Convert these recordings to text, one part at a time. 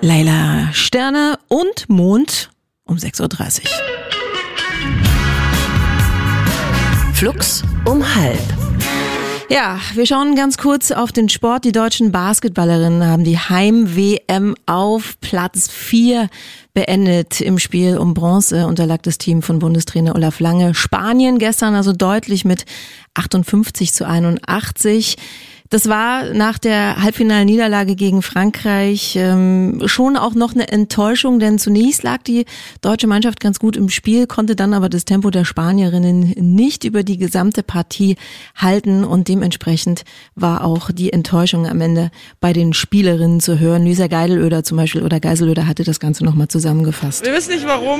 Laila, Sterne und Mond um 6.30 Uhr. Flux um 12:30. Ja, wir schauen ganz kurz auf den Sport. Die deutschen Basketballerinnen haben die Heim-WM auf Platz 4 beendet. Im Spiel um Bronze unterlag das Team von Bundestrainer Olaf Lange Spanien gestern also deutlich mit 58-81. Das war nach der Halbfinalniederlage gegen Frankreich schon auch noch eine Enttäuschung, denn zunächst lag die deutsche Mannschaft ganz gut im Spiel, konnte dann aber das Tempo der Spanierinnen nicht über die gesamte Partie halten und dementsprechend war auch die Enttäuschung am Ende bei den Spielerinnen zu hören. Lisa Geiselöder zum Beispiel oder Geiselöder hatte das Ganze nochmal zusammengefasst. Wir wissen nicht warum,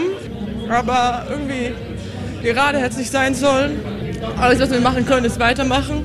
aber irgendwie gerade hätte es nicht sein sollen. Alles, was wir machen können, ist weitermachen.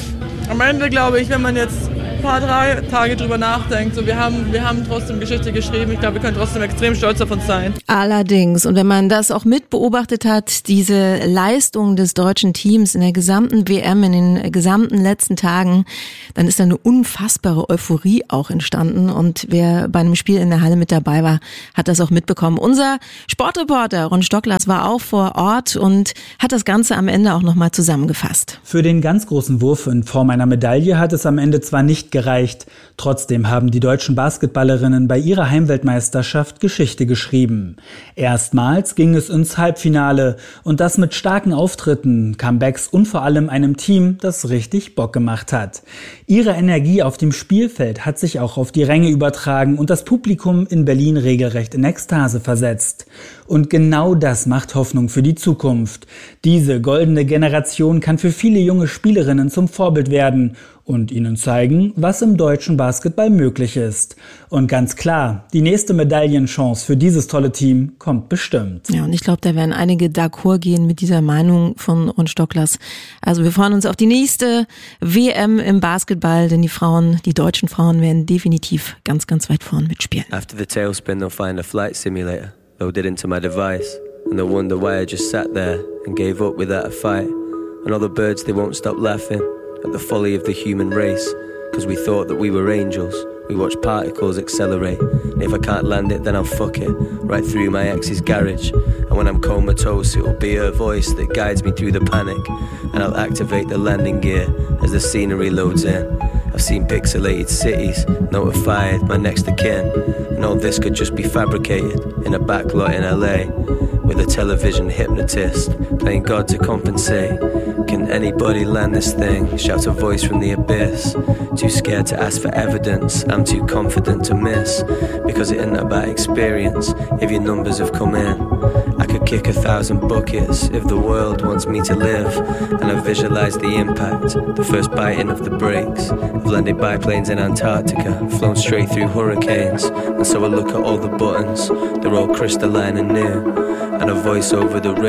Am Ende glaube ich, wenn man jetzt ein paar Tage drüber nachdenkt, so wir haben trotzdem Geschichte geschrieben. Ich glaube, wir können trotzdem extrem stolz auf uns sein. Allerdings, und wenn man das auch mit beobachtet hat, diese Leistung des deutschen Teams in der gesamten WM, in den gesamten letzten Tagen, dann ist da eine unfassbare Euphorie auch entstanden. Und wer bei einem Spiel in der Halle mit dabei war, hat das auch mitbekommen. Unser Sportreporter Ron Stocklas war auch vor Ort und hat das Ganze am Ende auch nochmal zusammengefasst. Für den ganz großen Wurf in Form einer Medaille hat es am Ende zwar nicht gereicht. Trotzdem haben die deutschen Basketballerinnen bei ihrer Heimweltmeisterschaft Geschichte geschrieben. Erstmals ging es ins Halbfinale und das mit starken Auftritten, Comebacks und vor allem einem Team, das richtig Bock gemacht hat. Ihre Energie auf dem Spielfeld hat sich auch auf die Ränge übertragen und das Publikum in Berlin regelrecht in Ekstase versetzt. Und genau das macht Hoffnung für die Zukunft. Diese goldene Generation kann für viele junge Spielerinnen zum Vorbild werden und ihnen zeigen, was im deutschen Basketball möglich ist. Und ganz klar, die nächste Medaillenchance für dieses tolle Team kommt bestimmt. Ja, und ich glaube, da werden einige d'accord gehen mit dieser Meinung von Ron Stocklas. Also wir freuen uns auf die nächste WM im Basketball, denn die deutschen Frauen werden definitiv ganz, ganz weit vorn mitspielen. After the tailspin, they'll find a flight simulator loaded into my device. And they'll wonder why I just sat there and gave up without a fight. And all the birds, they won't stop laughing at the folly of the human race, cause we thought that we were angels. We watch particles accelerate, and if I can't land it then I'll fuck it right through my ex's garage. And when I'm comatose it'll be her voice that guides me through the panic, and I'll activate the landing gear as the scenery loads in. I've seen pixelated cities, notified my next of kin, and all this could just be fabricated in a backlot in LA, with a television hypnotist playing God to compensate. Can anybody land this thing? Shouts a voice from the abyss. Too scared to ask for evidence, I'm too confident to miss. Because it isn't about experience, if your numbers have come in. I could kick 1,000 buckets if the world wants me to live. And I visualize the impact, the first biting of the brakes. I've landed biplanes in Antarctica, flown straight through hurricanes. And so I look at all the buttons, they're all crystalline and new. And a voice over the